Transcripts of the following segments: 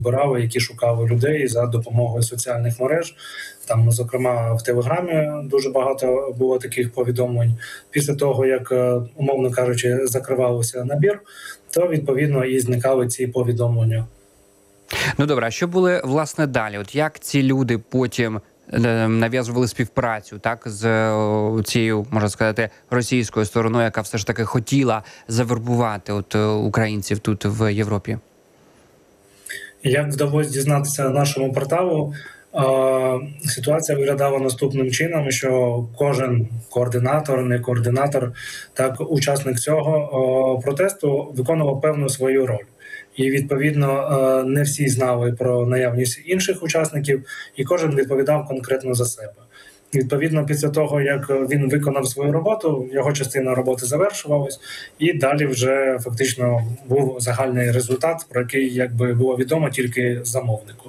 збирали, які шукали людей за допомогою соціальних мереж. Там, зокрема, в Телеграмі дуже багато було таких повідомлень. Після того, як, умовно кажучи, закривався набір, то, відповідно, і зникали ці повідомлення. Ну, добре, а що були, власне, далі? От як ці люди потім нав'язували співпрацю, так, з цією, можна сказати, російською стороною, яка все ж таки хотіла завербувати українців тут в Європі? Як вдалося дізнатися нашому порталу, ситуація виглядала наступним чином, що кожен координатор, не координатор, так, учасник цього протесту виконував певну свою роль. І, відповідно, не всі знали про наявність інших учасників, і кожен відповідав конкретно за себе. Відповідно, після того, як він виконав свою роботу, його частина роботи завершувалась, і далі вже фактично був загальний результат, про який, якби, було відомо тільки замовнику.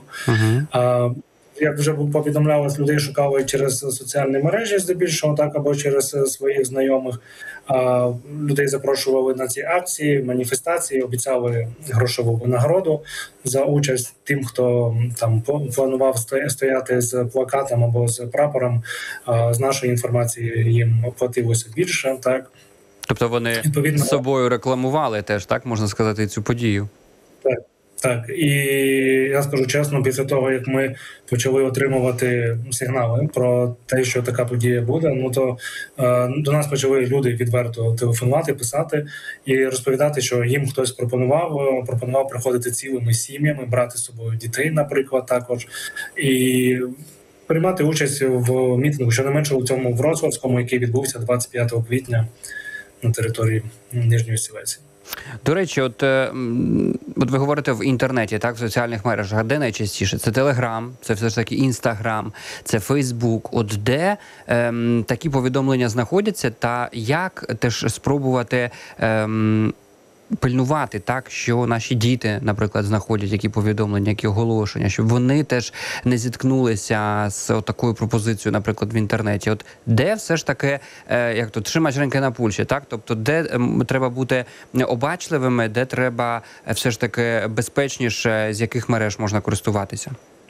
Як вже повідомлялось, людей шукали через соціальні мережі здебільшого, так, або через своїх знайомих. Людей запрошували на ці акції, маніфестації, обіцяли грошову винагороду за участь тим, хто там планував стояти з плакатом або з прапором. З нашої інформації їм платилося більше. Так. Тобто вони з собою рекламували теж, так, можна сказати, цю подію? Так. Так, і я скажу чесно, після того, як ми почали отримувати сигнали про те, що така подія буде, ну то до нас почали люди відверто телефонувати, писати і розповідати, що їм хтось пропонував приходити цілими сім'ями, брати з собою дітей, наприклад, також, і приймати участь в мітингу, що не менше у цьому Вроцлавському, який відбувся 25 квітня на території Нижньої Сілезії. До речі, от ви говорите в інтернеті, так, в соціальних мережах, де найчастіше? Це Телеграм, це все ж таки Інстаграм, це Фейсбук. От де такі повідомлення знаходяться, та як теж спробувати пильнувати, так, що наші діти, наприклад, знаходять які повідомлення, які оголошення, щоб вони теж не зіткнулися з такою пропозицією, наприклад, в інтернеті. От де все ж таки, як то, тримач ринки на пульсі, так? Тобто, де треба бути обачливими, де треба все ж таки безпечніше, з яких мереж можна користуватися?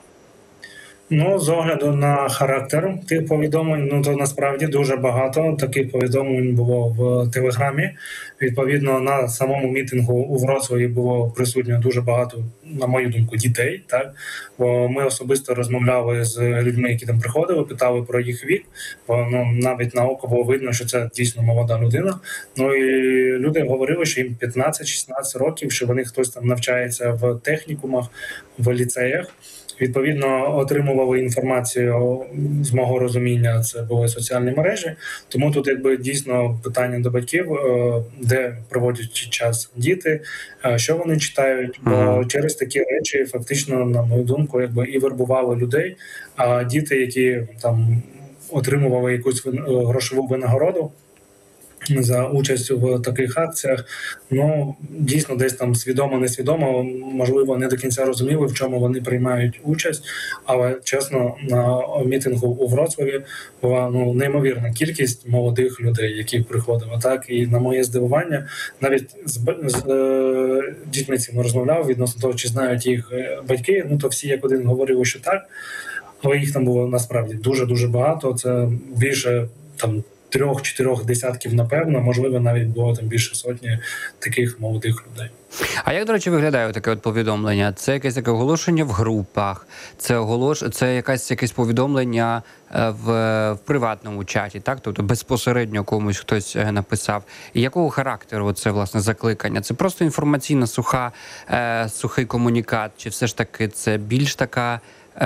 Ну, з огляду на характер тих повідомлень, ну, то насправді дуже багато таких повідомлень було в Телеграмі. Відповідно, на самому мітингу у Вроцлаві було присутньо дуже багато, на мою думку, дітей. Так? Бо ми особисто розмовляли з людьми, які там приходили, питали про їх вік, бо навіть на око було видно, що це дійсно молода людина. Ну і люди говорили, що їм 15-16 років, що вони хтось там навчається в технікумах, в ліцеях. Відповідно, отримували інформацію, з мого розуміння, це були соціальні мережі. Тому тут, якби, дійсно питання до батьків, де проводять час діти, що вони читають. Бо через такі речі, фактично, на мою думку, якби і вербували людей. А діти, які там отримували якусь грошову винагороду за участь в таких акціях, ну, дійсно, десь там свідомо-несвідомо, можливо, не до кінця розуміли, в чому вони приймають участь, але, чесно, на мітингу у Вроцлаві була, ну, неймовірна кількість молодих людей, які приходили, так, і на моє здивування, навіть з дітьми цим розмовляв відносно того, чи знають їх батьки, ну, то всі як один говорили, що так, але їх там було насправді дуже-дуже багато, це більше, там, 3-4 десятків, напевно, можливо, навіть було там більше сотні таких молодих людей. А як, до речі, виглядає таке от повідомлення? Це якесь таке оголошення в групах, це якесь повідомлення в приватному чаті, так? Тобто безпосередньо комусь хтось написав. І якого характеру це, власне, закликання? Це просто інформаційна сухий комунікат, чи все ж таки це більш така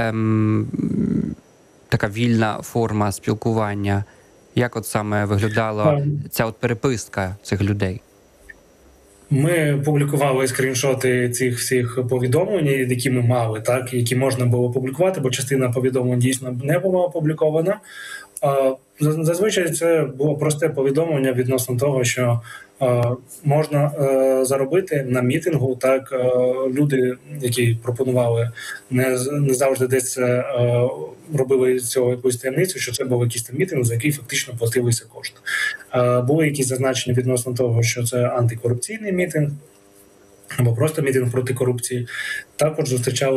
вільна форма спілкування? Як от саме виглядала ця от переписка цих людей? Ми публікували скріншоти цих всіх повідомлень, які ми мали, так, які можна було публікувати, бо частина повідомлень дійсно не була опублікована. Зазвичай це було просте повідомлення відносно того, що можна заробити на мітингу. Так, люди, які пропонували, не завжди десь робили з цього якусь таємницю, що це був якийсь там мітинг, за який фактично платилися кошти. Були якісь зазначення відносно того, що це антикорупційний мітинг. або просто мітинг проти корупції. Також зустрічали